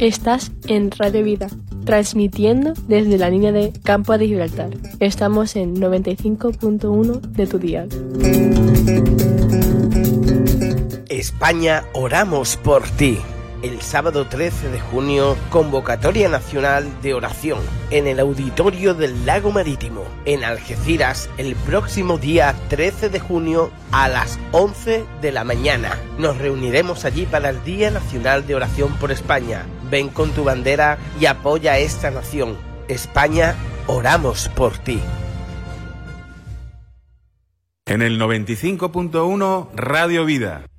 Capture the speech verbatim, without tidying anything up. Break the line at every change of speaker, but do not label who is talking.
Estás en Radio Vida, transmitiendo desde la línea de Campo de Gibraltar. Estamos en noventa y cinco punto uno de tu dial.
España, oramos por ti. El sábado trece de junio, convocatoria nacional de oración en el auditorio del Lago Marítimo, en Algeciras, el próximo día trece de junio a las once de la mañana. Nos reuniremos allí para el Día Nacional de Oración por España. Ven con tu bandera y apoya a esta nación. España, oramos por ti.
En el noventa y cinco punto uno, Radio Vida.